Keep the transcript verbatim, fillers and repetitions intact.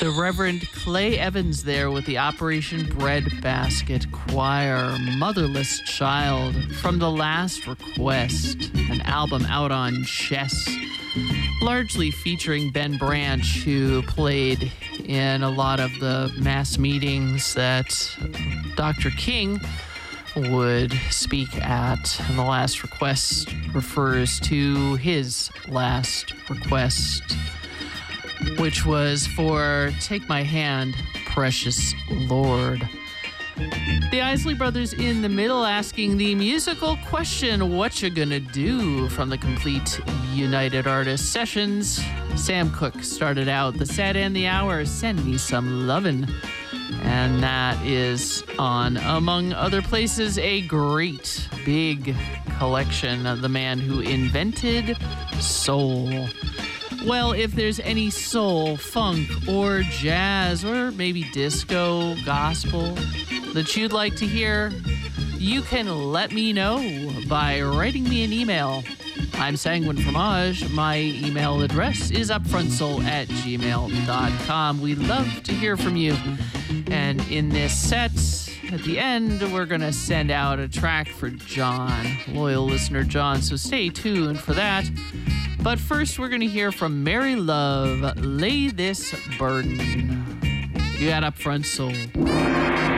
The Reverend Clay Evans there with the Operation Breadbasket Choir, Motherless Child, from The Last Request, an album out on Chess, largely featuring Ben Branch, who played in a lot of the mass meetings that Doctor King would speak at. And The Last Request refers to his last request, which was for Take My Hand, Precious Lord. The Isley Brothers in the middle asking the musical question, what you gonna do, from the Complete United Artists sessions. Sam Cooke started out the set and the hour, Send Me Some Lovin'. And that is on, among other places, a great big collection of the man who invented soul. Well, if there's any soul, funk, or jazz, or maybe disco, gospel that you'd like to hear, you can let me know by writing me an email. I'm Sanguine Fromage. My email address is upfrontsoul at gmail dot com. We love to hear from you. And in this set, at the end, we're going to send out a track for John, loyal listener John, so stay tuned for that. But first, we're going to hear from Mary Love, Lay This Burden. You got Up Front Soul.